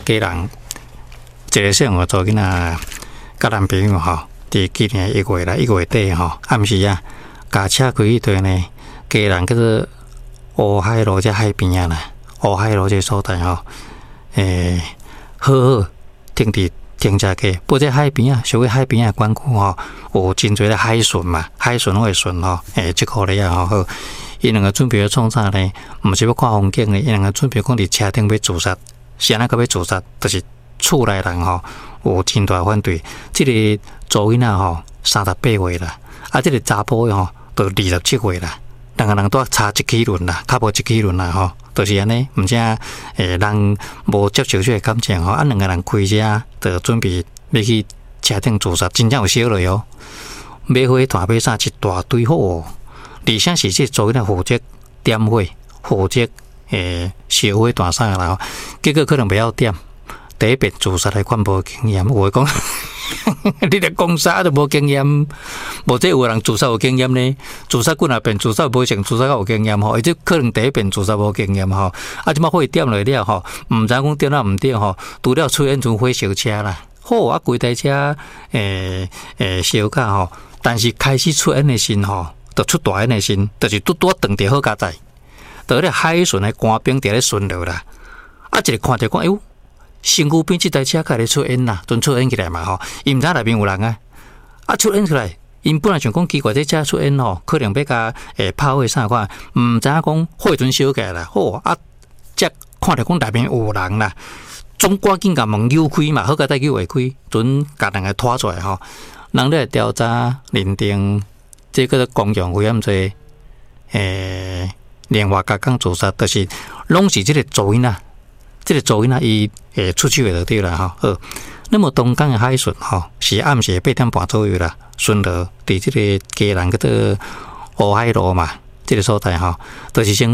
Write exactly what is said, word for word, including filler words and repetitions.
家人一个小伙做囡仔，甲男朋友吼，伫今年一月啦，一月底吼，暗时啊，驾车开去对呢，家人叫做乌海路这海边啊啦，乌海路这所在吼，诶，好好停伫停车架，不过这海边啊，属于海边啊，管区吼，有真侪的海巡嘛，海巡会巡吼，诶，即个咧啊吼，伊两个准备要创啥呢？毋是要看风景咧，伊两个准备讲伫车顶要自杀，是安那个要自杀，就是厝内人吼有真大反对。即、这个查囡仔吼三十八岁啦，啊，即、這个查甫吼都二十七岁啦，两个人都差一齿轮啦，较无一齿轮啦吼。就是安尼，毋正诶，人无接受这个感情吼，啊，两个人开车，就准备要去车顶自杀，真正有烧落哦。买火炭买啥一大堆火，而且是即做囡仔负责点火，负责诶烧火炭啥啦，结果可能袂晓点，第一遍自杀来款无经验，我讲。你咧讲啥都无经验，无即有人自杀有经验呢？自杀几若遍，自杀无成，自杀有经验吼，伊即可能第一遍自杀无经验吼，啊，即马火点落了吼，毋知讲点啊毋点吼，除了出现阵火烧车啦，好啊，规台车诶诶烧甲吼，但是开始出烟的时吼，就出大烟的时，就是拄拄断着好佳哉，就咧海巡的官兵伫咧巡逻啦，啊，一个看着讲，哎呦。身躯边即台车开始出烟啦，阵出烟起来嘛吼，伊毋知内面有人啊，啊出烟出来，因本来想讲奇怪，这车出烟吼，可能要甲诶炮火啥款，毋知影讲火阵烧起来啦，好啊，则看着讲内面有人啦，总赶紧甲门扭开嘛，好甲再扭会开，阵甲人个拖出来吼，人咧调查认定，这个公用危险罪，诶，另外甲讲自杀，就是拢是即个做因啊。这个做囡仔伊诶出去就对啦哈。好，那么东港的海巡哈是暗时八点半左右啦，巡逻伫这个家人叫做乌海路嘛，这个所在哈，就是先